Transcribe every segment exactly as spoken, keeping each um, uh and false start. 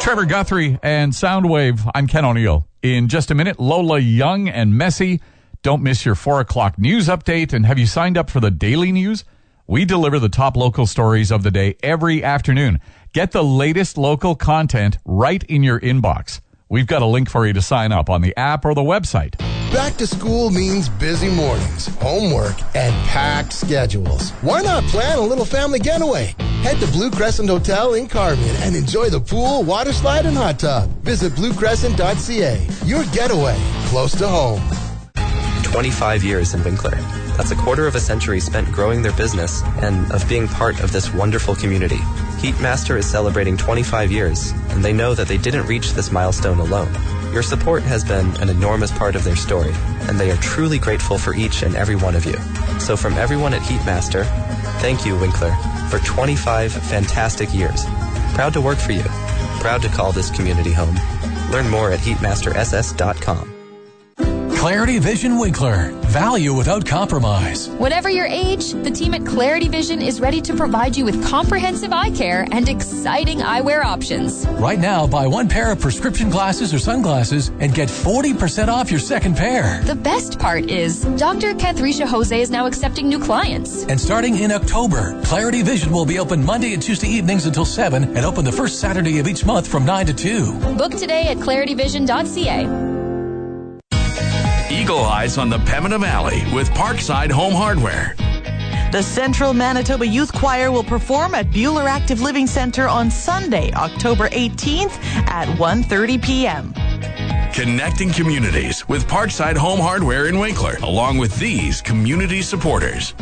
Trevor Guthrie and Soundwave. I'm Ken O'Neill. In just a minute, Lola Young and Messi. Don't miss your four o'clock news update. And have you signed up for the daily news? We deliver the top local stories of the day every afternoon. Get the latest local content right in your inbox. We've got a link for you to sign up on the app or the website. Back to school means busy mornings, homework, and packed schedules. Why not plan a little family getaway? Head to Blue Crescent Hotel in Carmen and enjoy the pool, water slide, and hot tub. Visit blue crescent dot c a. Your getaway, close to home. twenty-five years in Winkler. That's a quarter of a century spent growing their business and of being part of this wonderful community. Heatmaster is celebrating twenty-five years, and they know that they didn't reach this milestone alone. Your support has been an enormous part of their story, and they are truly grateful for each and every one of you. So from everyone at Heatmaster, thank you, Winkler, for twenty-five fantastic years. Proud to work for you. Proud to call this community home. Learn more at heatmaster s s dot com. Clarity Vision Winkler. Value without compromise. Whatever your age, the team at Clarity Vision is ready to provide you with comprehensive eye care and exciting eyewear options. Right now, buy one pair of prescription glasses or sunglasses and get forty percent off your second pair. The best part is Doctor Cathrisha Jose is now accepting new clients. And starting in October, Clarity Vision will be open Monday and Tuesday evenings until seven and open the first Saturday of each month from nine to two. Book today at clarity vision dot c a. Eagle Eyes on the Pembina Valley with Parkside Home Hardware. The Central Manitoba Youth Choir will perform at Buhler Active Living Center on Sunday, October eighteenth at one thirty p.m. Connecting communities with Parkside Home Hardware in Winkler, along with these community supporters.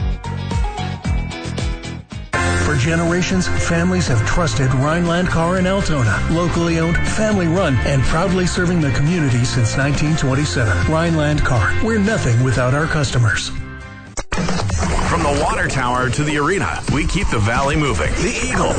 For generations, families have trusted Rhineland Car in Altona. Locally owned, family run, and proudly serving the community since nineteen twenty-seven. Rhineland Car. We're nothing without our customers. From the water tower to the arena, we keep the valley moving. The Eagle